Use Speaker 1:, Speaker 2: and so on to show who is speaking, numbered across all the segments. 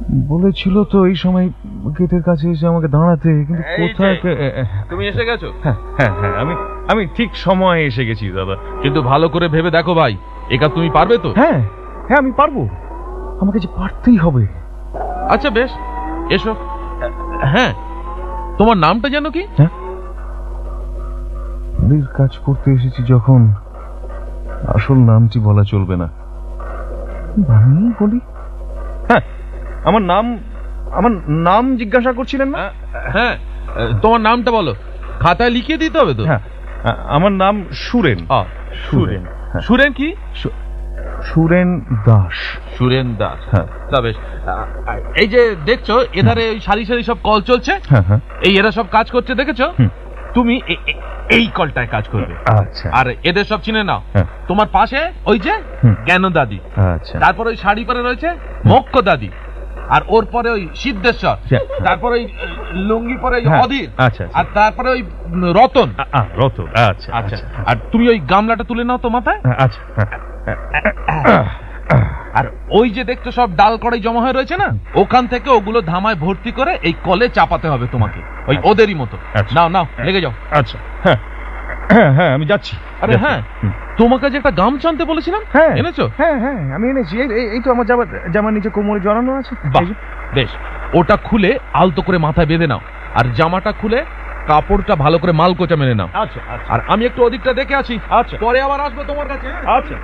Speaker 1: বলেছিল তো এই সময় গেটের কাছে এসে আমাকে দাঁড়াতে, কিন্তু কোথায়?
Speaker 2: তুমি এসে গেছো?
Speaker 1: হ্যাঁ হ্যাঁ হ্যাঁ, আমি ঠিক সময়ে এসে গেছি দাদা।
Speaker 2: কিন্তু ভালো করে ভেবে দেখো ভাই, এ কাজ তুমি পারবে তো?
Speaker 1: হ্যাঁ হ্যাঁ, আমি পারবো, আমাকে যে পারতেই হবে।
Speaker 2: আচ্ছা বেশ, এসো। হ্যাঁ, তোমার নামটা জানো কি?
Speaker 1: হ্যাঁ, কাজ করতে এসেছি যখন আসল নামটি বলা চলবে না, আমি বলি। হ্যাঁ, আমার নাম জিজ্ঞাসা করছিলেন না?
Speaker 2: হ্যাঁ, তোমার নামটা বলো, খাতায় লিখিয়ে দিতে হবে তো।
Speaker 1: হ্যাঁ, আমার নাম সুরেন।
Speaker 2: সুরেন? সুরেন কি?
Speaker 1: সুরেন দাস।
Speaker 2: সুরেন দাস,
Speaker 1: হ্যাঁ।
Speaker 2: তা বেশ। এই যে দেখছো এধারে ওই সারি সারি সব কল চলছে,
Speaker 1: হ্যাঁ হ্যাঁ,
Speaker 2: এই এরা সব কাজ করছে দেখেছো? তুমি এই কলটায় কাজ করবে।
Speaker 1: আচ্ছা।
Speaker 2: আর এদের সব চিনে নাও। তোমার পাশে ওই যে জ্ঞান দাদি,
Speaker 1: আচ্ছা।
Speaker 2: তারপর ওই শাড়ি পরে রয়েছে মোক্ষ দাদি, আর ওর পরে ওই সিদ্ধেশ্বর, তারপর ওই লুঙ্গি পরে অধীর,
Speaker 1: আচ্ছা,
Speaker 2: আর তারপরে ওই রতন।
Speaker 1: রতন, আচ্ছা
Speaker 2: আচ্ছা। আর তুমি ওই গামলাটা তুলে নাও তো মাথায়।
Speaker 1: আচ্ছা।
Speaker 2: আর ওই যে দেখছো সব ডাল কড়াই জমা হয়ে রয়েছে না, ওখান থেকে ওগুলো ধামায় ভর্তি করে এই কলে চাপাতে হবে তোমাকে, ওই ওদেরই মতো। নাও নাও, লেগে যাও।
Speaker 1: আচ্ছা, হ্যাঁ হ্যাঁ হ্যাঁ, আমি যাচ্ছি।
Speaker 2: আরে হ্যাঁ, তোমাকে যে একটা গামছা আনতে বলেছিলাম, এনেছো?
Speaker 1: হ্যাঁ হ্যাঁ, আমি এনেছি। এই তো আমার জামার নিচে কোমরে জড়ানো আছে।
Speaker 2: বেশ, ওটা খুলে আলতো করে মাথায় বেঁধে নাও, আর জামাটা খুলে কাপড়টা ভালো করে মালকোচা মেরে নাও।
Speaker 1: আচ্ছা।
Speaker 2: আর আমি একটু ওদিকটা দেখে আছি।
Speaker 1: আচ্ছা,
Speaker 2: পরে আবার আসবো তোমার কাছে।
Speaker 1: আচ্ছা।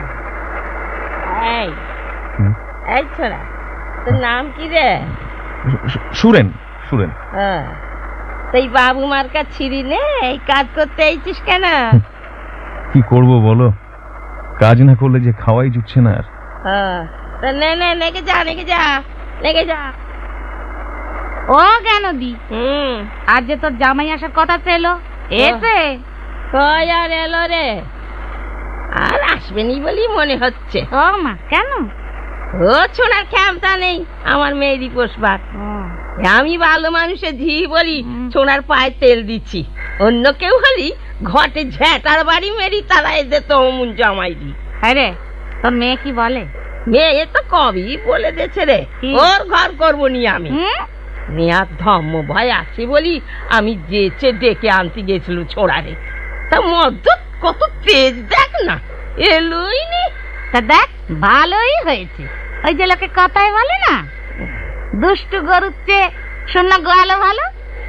Speaker 3: এই ছোড়া, তোর নাম কি রে?
Speaker 1: সুরেন। সুরেন।
Speaker 3: সেই বাবু মার্কা ছিড়ি নে, এই কাজ করতে এইছিস কেন?
Speaker 1: কি করব বলো, কাজ না করলে যে খাওয়াই জুটছে না।
Speaker 3: আর নেগে যা।
Speaker 4: ও কেন দি, আজ যে তোর জামাই আসার কথা ছিল, এসে?
Speaker 3: কই আর এলো রে? আর আসবেনি বলি মনে হচ্ছে।
Speaker 4: ও মা, কেন?
Speaker 3: ও ছোনার ক্ষমতা নেই আমার মেয়েরই পোষবার। আমি ভালো মানুষের ঝি বলি ছোনার পায়ে তেল দিচ্ছি, অন্য কেউ হলি ঘটে ঝেটার বাড়ি মেরি তারা এদের তো অমন জামাই দি।
Speaker 4: আরে তোর মেয়ে কি বলে?
Speaker 3: মেয়ে তো কবই বলে দিয়েছে রে, ওর ঘর করবো নি আমি। নেয়ার ধর্ম ভয় আছে বলি আমি যেচে ডেকে আনতে গেছিল ছোড়ারে, তা মদ্য কত তেজ দেখ না, এলোই নি।
Speaker 4: তা দেখ, ভালোই হয়েছে। ওই যে লোকে কথাই বলে না, দুষ্টু গরুর চেয়ে শূন্য গোয়ালো ভালো।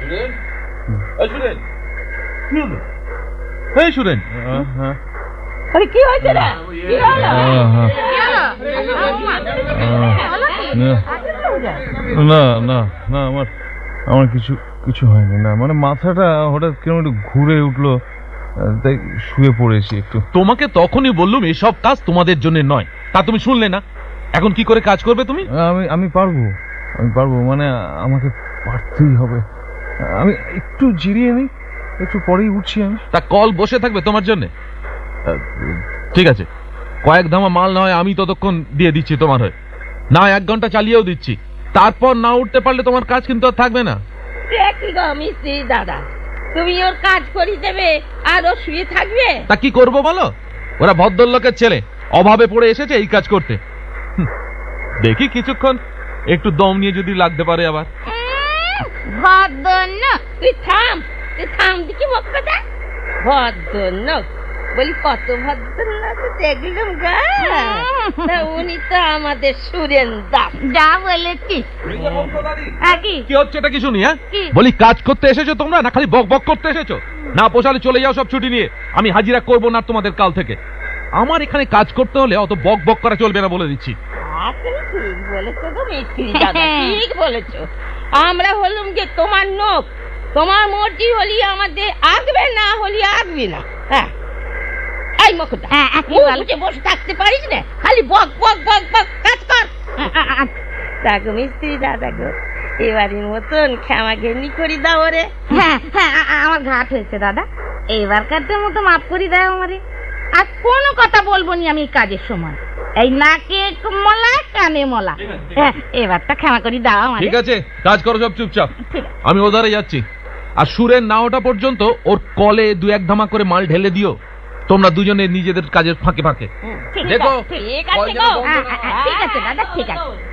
Speaker 2: সুরেন,
Speaker 3: আরে কি হয়েছে রে?
Speaker 1: না না না, আমার কিছু হয়নি। না মানে মাথাটা হঠাৎ কেন একটু ঘুরে উঠলো, তাই শুয়ে পড়েছি একটু।
Speaker 2: তোমাকে তখনই বললুম এসব কাজ তোমাদের জন্য নয়, তা তুমি শুনলে না। এখন কি করে কাজ করবে তুমি?
Speaker 1: আমি পারবো, মানে আমাকে পারতেই হবে। আমি একটু জিরিয়ে নিই, একটু পরেই উঠছি আমি।
Speaker 2: তা কল বসে থাকবে তোমার জন্য? ঠিক আছে, কয়েক ধামা মাল না হয় আমি ততক্ষণ দিয়ে দিচ্ছি তোমার হয়ে, না 1 ঘন্টা চালিয়েও দিচ্ছি। তারপর না উঠতে পারলে তোমার কাজ কিন্তু আর থাকবে না।
Speaker 3: কি গো মিস্ত্রি দাদা, তুমি ওর কাজ করি দেবে আর ও শুয়ে থাকবে?
Speaker 2: তা কি করবো বলো, ওরা ভদ্রলোকের ছেলে, অভাবে পড়ে এসেছে এই কাজ করতে। দেখি কিছুক্ষণ একটু দম নিয়ে যদি লাগতে পারে আবার।
Speaker 3: ভদ্র তুই থাম দেখি বক্কাটা। ভদ্র বলি কত ভদ্র দেখলাম গা। উনি তো আমাদের সুরেন দাস।
Speaker 4: যা বলেছিস।
Speaker 2: কি হচ্ছে এটা কি শুনি? বলি কাজ করতে এসেছো তোমরা, না খালি বক বক করতে এসেছো? না পোষালে চলে যাও সব ছুটি নিয়ে, আমি হাজিরা করবো না তোমাদের কাল থেকে। আমার এখানে কাজ করতে হলে অত বক বক করা চলবে না বলে দিচ্ছি।
Speaker 3: ঠিক বলেছো গো মিস্ত্রি দাদা, ঠিক বলেছো। আমরা হলুম যে তোমার নোক, তোমার মর্জি হলি আমাদের আগবে, না হলি আগবি না। হ্যাঁ, এই মুখটা মুখে বসে থাকতে পারিস না, খালি বক বক বক বক কাজ কর। দেখো মিস্ত্রি দাদা গো, এবারের মতন ক্ষমা ঘেন্নি করি দাও রে।
Speaker 4: হ্যাঁ হ্যাঁ, আমার ঘাট হয়েছে দাদা, এবারকার মতো মাফ করি দাও আমারে। আর কোনো কথা বলবো নি আমি কাজের সময়, এই নাকে মলা কানে মলা। হ্যাঁ, এবারটা ক্ষমা করি দাও আমারে।
Speaker 2: ঠিক আছে, কাজ করো সব চুপচাপ, আমি ওধারে যাচ্ছি। আর সুরের না ওঠা পর্যন্ত ওর কলে 2-1 ধামা করে মাল ঢেলে দিও তোমরা দুজনে নিজেদের কাজের ফাঁকে ফাঁকে।
Speaker 3: দেখো ঠিক আছে দাদা, ঠিক আছে।